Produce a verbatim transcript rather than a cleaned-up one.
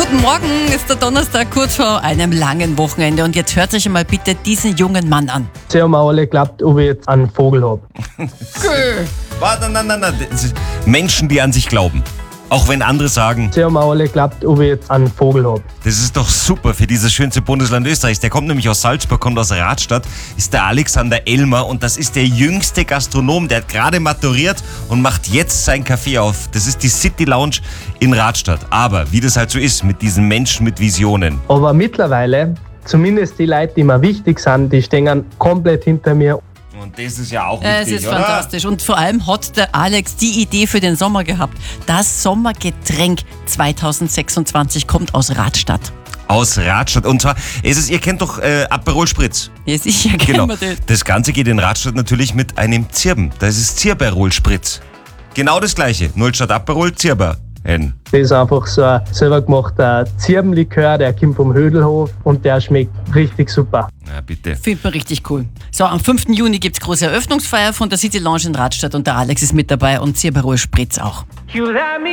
Guten Morgen, ist der Donnerstag kurz vor einem langen Wochenende und jetzt hört euch mal bitte diesen jungen Mann an. Sie haben alle geglaubt, ob ich jetzt einen Vogel habe. Warte, nein, nein, nein. Das sind Menschen, die an sich glauben. Auch wenn andere sagen, Sie haben alle geglaubt, ob ich jetzt einen Vogel habe. das ist doch super für dieses schönste Bundesland Österreichs. Der kommt nämlich aus Salzburg, kommt aus Radstadt, ist der Alexander Elmer und das ist der jüngste Gastronom. Der hat gerade maturiert und macht jetzt sein Café auf. Das ist die City Lounge in Radstadt. Aber wie das halt so ist mit diesen Menschen mit Visionen. Aber mittlerweile, zumindest die Leute, die mir wichtig sind, die stehen komplett hinter mir. Und das ist ja auch Es wichtig, ist oder? fantastisch und vor allem hat der Alex die Idee für den Sommer gehabt. Das Sommergetränk zwanzig sechsundzwanzig kommt aus Radstadt. Aus Radstadt. Und zwar, ist es, ihr kennt doch äh, Aperol Spritz. Ja, sicher, Genau. kennen wir das. Das Ganze geht in Radstadt natürlich mit einem Zirben. Das ist Zirberol Spritz. Genau das gleiche. Null statt Aperol, Zirber. N. Das ist einfach so ein selber gemachter Zirbenlikör, der kommt vom Hödelhof und der schmeckt richtig super. Na bitte. Findet man richtig cool. So, am fünften Juni gibt es große Eröffnungsfeier von der City Lounge in Radstadt und der Alex ist mit dabei und Zirberol Spritz auch.